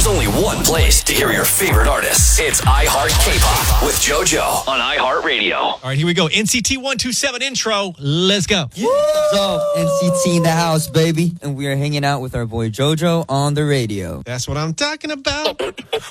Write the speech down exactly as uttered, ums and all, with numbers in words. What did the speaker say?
There's only one place to hear your favorite artists. It's iHeart K-Pop with JoJo on iHeartRadio. All right, here we go. N C T one two seven intro. Let's go. What's up? N C T in the house, baby. And we are hanging out with our boy JoJo on the radio. That's what I'm talking about.